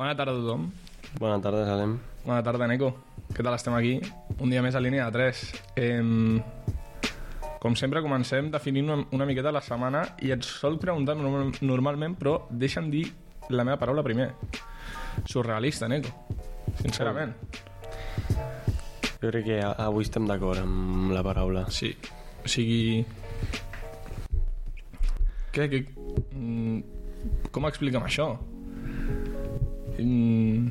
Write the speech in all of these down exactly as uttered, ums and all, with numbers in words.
Bona tarda a tothom. Bona tarda, Salem. Bona tarda, Neko. Què tal? Estem aquí un dia més a línia de tres. Eh, com sempre, comencem definint una, una miqueta la setmana i et sol preguntar normal, normalment, però deixa'm dir la meva paraula primer. Surrealista, Neko. Sincerament. Jo crec que avui estem d'acord amb la paraula. Sí. O sigui... Què? què mm, com expliquem això? Mm,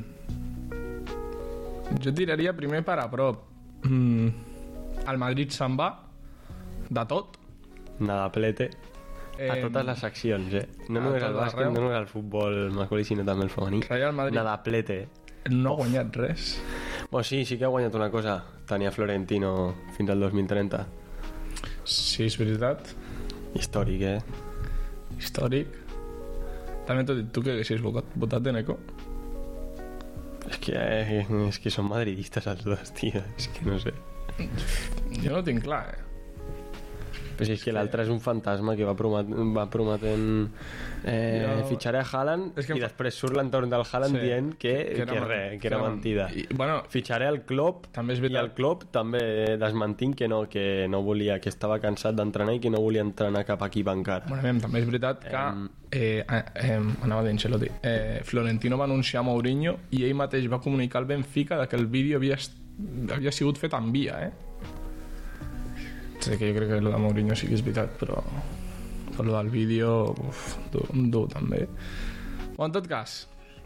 jo tiraria primer per a prop. Mm, el Madrid se'n va de tot. Nadaplete. Eh, a totes les seccions, eh? No a només tot el bàsquet, arreu. no només el futbol masculí, sinó també el femení. Real Madrid Nadaplete. no ha guanyat res. Bueno, sí, sí que ha guanyat una cosa. Tenia Florentino fins al dos mil trenta. Sí, és veritat. Històric, eh? Històric. També t'ho dic, tu que haguessis votat, votat de Neko? És que, eh, és que són madridistes els dos, tio. És que no sé. Jo no ho tinc clar, eh? Però si és que l'altre és un fantasma que va, promet, va prometent eh, Jo- fitxaré a Haaland És que i em fa- després surt l'entorn del Haaland Sí, dient que, que que, era que men- res, que que era era men- mentida. I, bueno, Fitxaré al Klopp també és i veritat. el Klopp també desmentint que no, que no volia, que estava cansat d'entrenar i que no volia entrenar cap equip encara. Bueno, aviam, també és veritat que Em. eh, eh, eh, anava a dir Ancelotti, eh, Florentino va anunciar Mourinho i ell mateix va comunicar al Benfica de que el vídeo havia, est- havia sigut fet en via, eh? Sé que jo crec que el de Mourinho sí que és veritat, però però el del vídeo uf, dur, dur també. O en tot cas,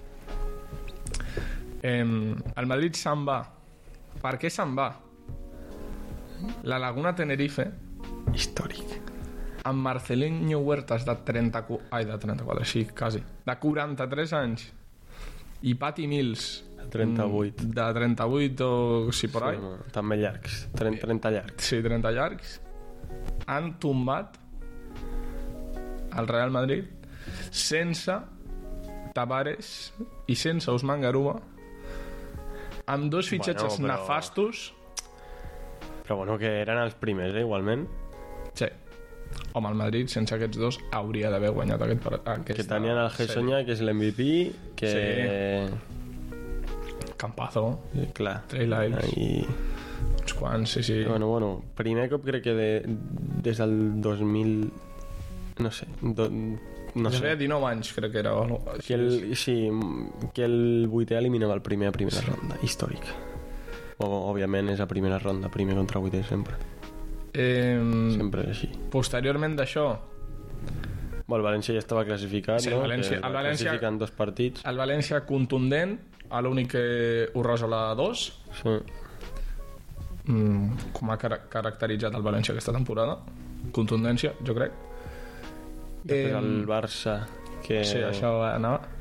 eh, el Madrid se'n va. Per què se'n va? La Laguna Tenerife Històric. amb Marcelinho Huertas de trenta-quatre, ai, de trenta-quatre, sí, quasi, de quaranta-tres anys, i Patty Mills trenta-vuit. mm, de trenta-vuit o si por ahí, Sí, home, també llargs, trenta, trenta llargs. sí, trenta llargs, han tombat el Real Madrid sense Tavares i sense Ousmane Garuba, amb dos fitxatges Bueno, però- nefastos. Però bueno, que eren els primers, eh, igualment. Sí. Home, el Madrid sense aquests dos hauria d'haver guanyat aquest, par- aquest Que tenien el Gessoña, que és l'M V P, que... Campazo, Sí. Clar. Trey Lyles, I... uns quants, sí, sí. Bueno, bueno, primer cop crec que de, des del dos mil... No sé, do, no Ja feia sé. dinou anys, crec que era. O no, Que el, sí, que el vuitè eliminava el primer a primera Sí. ronda, històric. O, òbviament és a primera ronda, primer contra vuitè sempre. eh, Sempre és així. posteriorment d'això, Bueno, el València ja estava classificat, Sí, no? el València- Que el va València- classificar en dos partits. el València contundent, a l'únic que ho resola a dos, Sí. mm, com ha car caracteritzat el València aquesta temporada. Contundència, jo crec. Després Eh, el Barça, que... Sí, això anava.